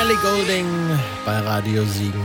Ellie Goulding bei Radio Siegen.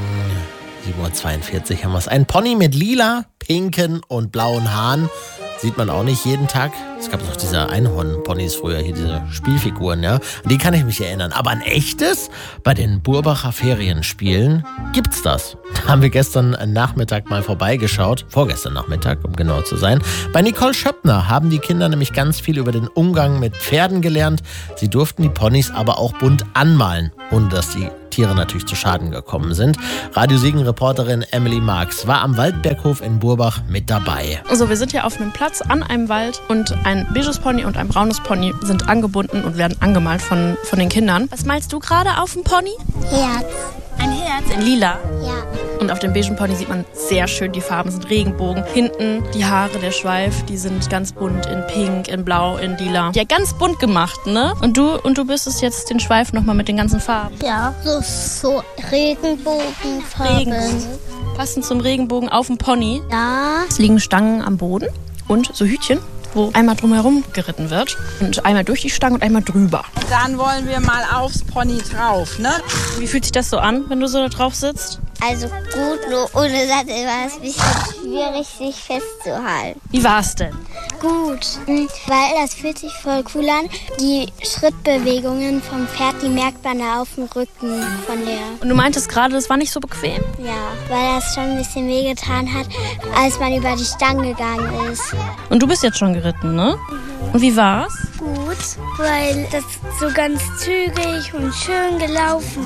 7:42 Uhr haben wir es. Ein Pony mit lila, pinken und blauen Haaren. Sieht man auch nicht jeden Tag. Es gab noch diese Einhorn-Ponys früher, hier diese Spielfiguren, ja. An die kann ich mich erinnern. Aber ein echtes? Bei den Burbacher Ferienspielen gibt's das. Da haben wir gestern Nachmittag mal vorbeigeschaut. Vorgestern Nachmittag, um genau zu sein. Bei Nicole Schöppner haben die Kinder nämlich ganz viel über den Umgang mit Pferden gelernt. Sie durften die Ponys aber auch bunt anmalen, ohne dass die Tiere natürlich zu Schaden gekommen sind. Radio Siegen-Reporterin Emily Marx war am Waldberghof in Burbach mit dabei. Also wir sind hier auf einem Platz an einem Wald und ein beiges Pony und ein braunes Pony sind angebunden und werden angemalt von den Kindern. Was malst du gerade auf dem Pony? Herz. Ein Herz in lila. Ja. Und auf dem beigen Pony sieht man sehr schön, die Farben sind Regenbogen. Hinten die Haare, der Schweif, die sind ganz bunt in pink, in blau, in lila. Ja, ganz bunt gemacht, ne? Und du bist es jetzt den Schweif nochmal mit den ganzen Farben. Ja, so Regenbogenfarben. Passend zum Regenbogen auf dem Pony. Ja. Es liegen Stangen am Boden und so Hütchen, wo einmal drumherum geritten wird. Und einmal durch die Stange und einmal drüber. Dann wollen wir mal aufs Pony drauf, ne? Wie fühlt sich das so an, wenn du so da drauf sitzt? Also gut, nur ohne Sattel war es ein bisschen schwierig, sich festzuhalten. Wie war's denn? Gut, weil das fühlt sich voll cool an. Die Schrittbewegungen vom Pferd, die merkt man da auf dem Rücken von der. Und du meintest gerade, das war nicht so bequem? Ja, weil das schon ein bisschen wehgetan hat, als man über die Stange gegangen ist. Und du bist jetzt schon geritten, ne? Und wie war's? Gut, weil das so ganz zügig und schön gelaufen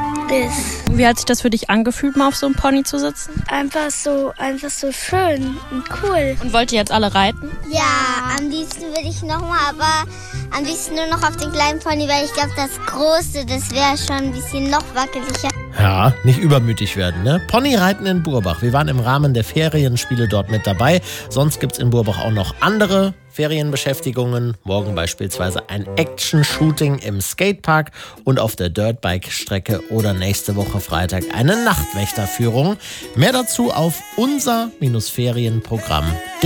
ist. Wie hat sich das für dich angefühlt, mal auf so einem Pony zu sitzen? Einfach so schön und cool. Und wollt ihr jetzt alle reiten? Ja, am liebsten würde ich nochmal, aber am liebsten nur noch auf den kleinen Pony, weil ich glaube, das Große, das wäre schon ein bisschen noch wackeliger. Ja, nicht übermütig werden, ne? Ponyreiten in Burbach. Wir waren im Rahmen der Ferienspiele dort mit dabei. Sonst gibt's in Burbach auch noch andere Ferienbeschäftigungen. Morgen beispielsweise ein Action-Shooting im Skatepark und auf der Dirtbike-Strecke oder nächste Woche Freitag eine Nachtwächterführung. Mehr dazu auf unser-ferienprogramm.